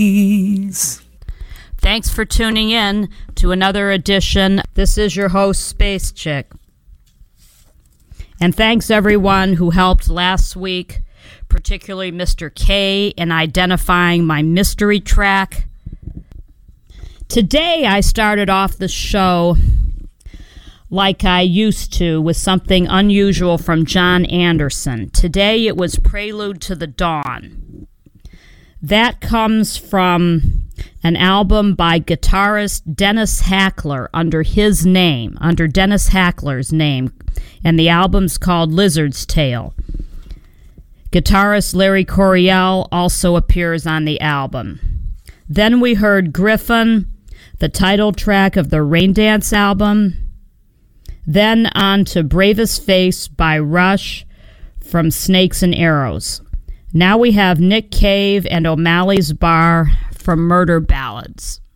Thanks for tuning in to another edition. This is your host, Space Chick. And thanks everyone who helped last week, particularly Mr. K, in identifying my mystery track. Today I started off the show like I used to with something unusual from John Anderson. Today it was Prelude to the Dawn. That comes from an album by guitarist Dennis Hackler under his name, under Dennis Hackler's name, and the album's called Lizard's Tail. Guitarist Larry Coryell also appears on the album. Then we heard Griffin, the title track of the Raindance album. Then on to Bravest Face by Rush from Snakes and Arrows. Now we have Nick Cave and O'Malley's Bar from Murder Ballads.